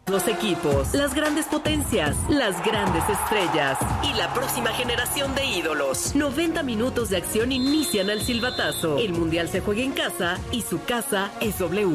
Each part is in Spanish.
Los equipos, las grandes potencias, las grandes estrellas y la próxima generación de ídolos. 90 minutos de acción inician al silbatazo. El Mundial se juega en casa y su casa es W.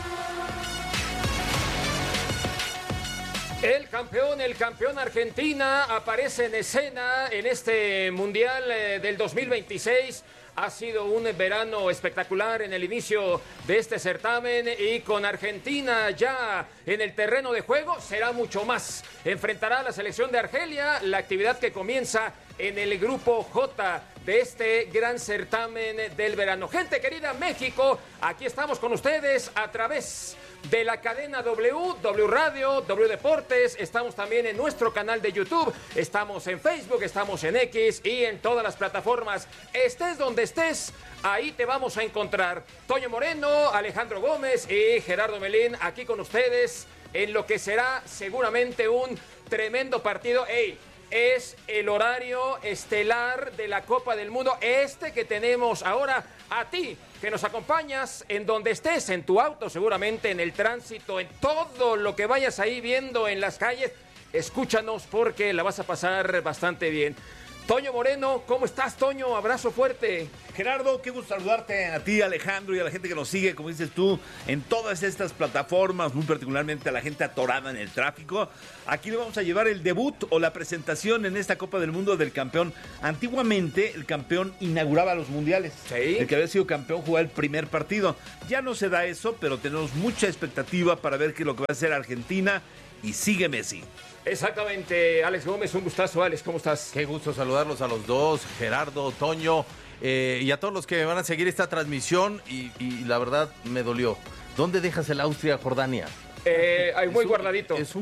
El campeón Argentina aparece en escena en este Mundial del 2026. Ha sido un verano espectacular en el inicio de este certamen y con Argentina ya en el terreno de juego será mucho más. Enfrentará a la selección de Argelia, la actividad que comienza en el grupo J de este gran certamen del verano. Gente querida, México, aquí estamos con ustedes a través de la cadena W Radio, W Deportes. Estamos también en nuestro canal de YouTube, estamos en Facebook, estamos en X y en todas las plataformas. Estés donde estés, ahí te vamos a encontrar. Toño Moreno, Alejandro Gómez y Gerardo Melín aquí con ustedes en lo que será seguramente un tremendo partido. Es el horario estelar de la Copa del Mundo, que tenemos ahora. A ti, que nos acompañas en donde estés, en tu auto, seguramente en el tránsito, en todo lo que vayas ahí viendo en las calles, escúchanos porque la vas a pasar bastante bien. Toño Moreno, ¿cómo estás, Toño? Abrazo fuerte. Gerardo, qué gusto saludarte a ti, Alejandro, y a la gente que nos sigue, como dices tú, en todas estas plataformas, muy particularmente a la gente atorada en el tráfico. Aquí le vamos a llevar el debut o la presentación en esta Copa del Mundo del campeón. Antiguamente, el campeón inauguraba los mundiales. Sí. El que había sido campeón jugaba el primer partido. Ya no se da eso, pero tenemos mucha expectativa para ver qué es lo que va a hacer Argentina y sigue Messi. Exactamente, Alex Gómez, un gustazo. Alex, ¿cómo estás? Qué gusto saludarlos a los dos, Gerardo, Toño, y a todos los que van a seguir esta transmisión, y la verdad me dolió. ¿Dónde dejas el Austria-Jordania? Ahí muy guardadito. Es un